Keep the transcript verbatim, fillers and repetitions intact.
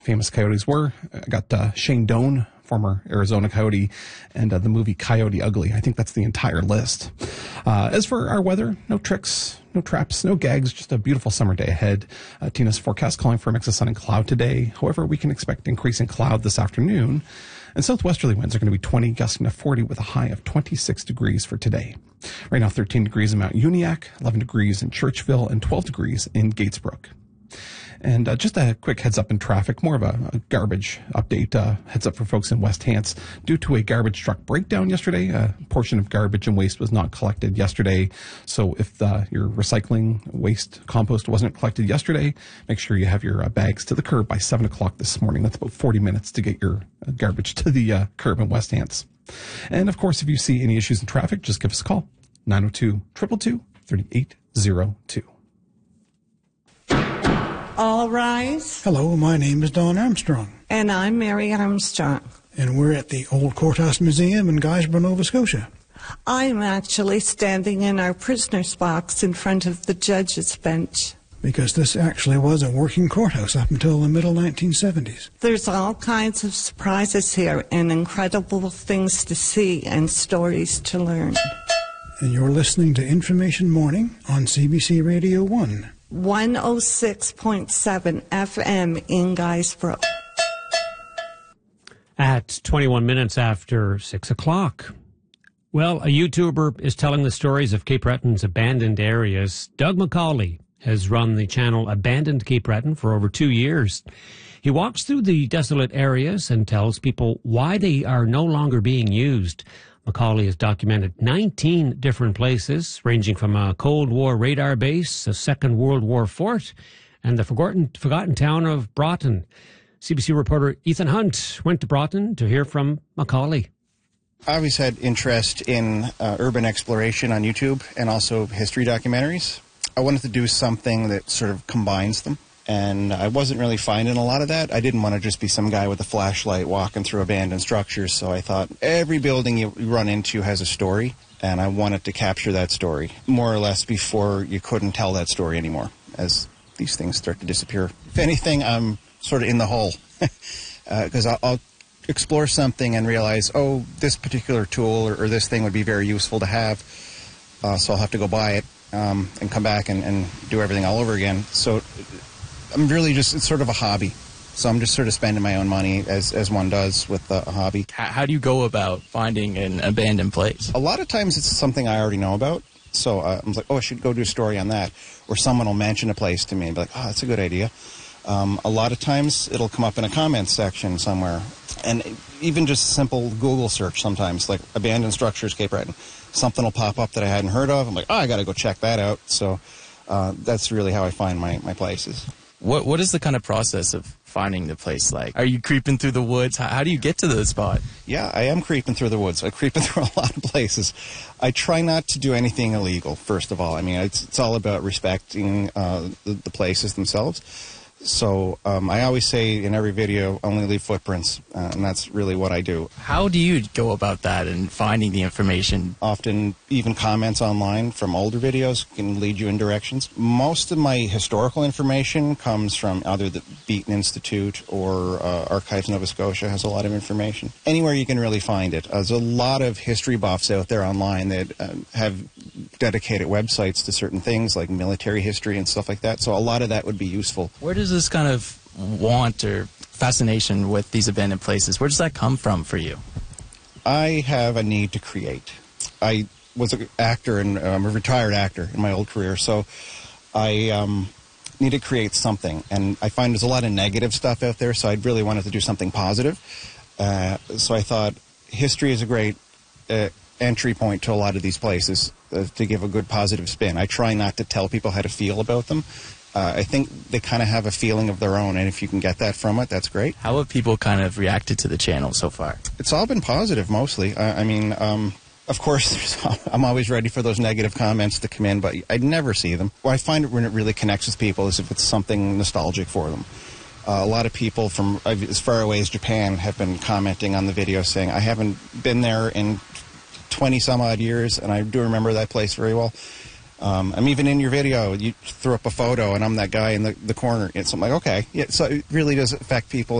famous Coyotes were. I got uh, Shane Doan, former Arizona Coyote, and uh, the movie Coyote Ugly. I think that's the entire list. Uh, as for our weather, no tricks, no traps, no gags, just a beautiful summer day ahead. Uh, Tina's forecast calling for a mix of sun and cloud today. However, we can expect increasing cloud this afternoon. And southwesterly winds are going to be twenty, gusting to forty with a high of twenty-six degrees for today. Right now, thirteen degrees in Mount Uniacke, eleven degrees in Churchville, and twelve degrees in Gatesbrook. And uh, just a quick heads up in traffic, more of a, a garbage update, uh, heads up for folks in West Hants. Due to a garbage truck breakdown yesterday, a portion of garbage and waste was not collected yesterday. So if uh, your recycling waste compost wasn't collected yesterday, make sure you have your uh, bags to the curb by seven o'clock this morning. That's about forty minutes to get your uh, garbage to the uh, curb in West Hants. And of course, if you see any issues in traffic, just give us a call, nine oh two, two two two, three eight zero two. All rise. Hello, my name is Don Armstrong. And I'm Mary Armstrong. And we're at the Old Courthouse Museum in Guysborough, Nova Scotia. I'm actually standing in our prisoner's box in front of the judge's bench. Because this actually was a working courthouse up until the middle nineteen seventies. There's all kinds of surprises here and incredible things to see and stories to learn. And you're listening to Information Morning on C B C Radio one. one oh six point seven F M in Guysborough. At twenty-one minutes after six o'clock. Well, a YouTuber is telling the stories of Cape Breton's abandoned areas. Doug McCauley has run the channel Abandoned Cape Breton for over two years. He walks through the desolate areas and tells people why they are no longer being used. McCauley has documented nineteen different places, ranging from a Cold War radar base, a Second World War fort, and the forgotten, forgotten town of Broughton. C B C reporter Ethan Hunt went to Broughton to hear from McCauley. I always had interest in uh, urban exploration on YouTube and also history documentaries. I wanted to do something that sort of combines them. And I wasn't really finding a lot of that. I didn't want to just be some guy with a flashlight walking through abandoned structures. So I thought every building you run into has a story, and I wanted to capture that story, more or less before you couldn't tell that story anymore, as these things start to disappear. If anything, I'm sort of in the hole, because uh, I'll, I'll explore something and realize, oh, this particular tool or, or this thing would be very useful to have, uh, so I'll have to go buy it um, and come back and, and do everything all over again. So I'm really just, it's sort of a hobby. So I'm just sort of spending my own money as, as one does with a, a hobby. How, how do you go about finding an abandoned place? A lot of times it's something I already know about. So uh, I'm like, oh, I should go do a story on that. Or someone will mention a place to me and be like, oh, that's a good idea. Um, a lot of times it'll come up in a comments section somewhere. And even just a simple Google search sometimes, like abandoned structures, Cape Breton. Something will pop up that I hadn't heard of. I'm like, oh, I got to go check that out. So uh, that's really how I find my, my places. What What is the kind of process of finding the place like? Are you creeping through the woods? How, how do you get to the spot? Yeah, I am creeping through the woods. I'm creeping through a lot of places. I try not to do anything illegal, first of all. I mean, it's, it's all about respecting uh, the, the places themselves. So um, I always say in every video, only leave footprints, uh, and that's really what I do. How do you go about that and finding the information? Often even comments online from older videos can lead you in directions. Most of my historical information comes from either the Beaton Institute or uh, Archives Nova Scotia has a lot of information. Anywhere you can really find it. There's a lot of history buffs out there online that uh, have dedicated websites to certain things like military history and stuff like that, so a lot of that would be useful. Where does this kind of want or fascination with these abandoned places, where does that come from for you? I have a need to create. I was an actor, and I'm a retired actor in my old career, so I um, need to create something. And I find there's a lot of negative stuff out there, so I really wanted to do something positive. Uh, so I thought history is a great uh, entry point to a lot of these places uh, to give a good positive spin. I try not to tell people how to feel about them. Uh, I think they kind of have a feeling of their own, and if you can get that from it, that's great. How have people kind of reacted to the channel so far? It's all been positive, mostly. I, I mean, um, of course, I'm always ready for those negative comments to come in, but I never see them. What I find it when it really connects with people is if it's something nostalgic for them. Uh, a lot of people from as far away as Japan have been commenting on the video saying, I haven't been there in twenty some odd years, and I do remember that place very well. Um, I'm even in your video. You throw up a photo, and I'm that guy in the, the corner. It's I'm like, okay, yeah. So it really does affect people.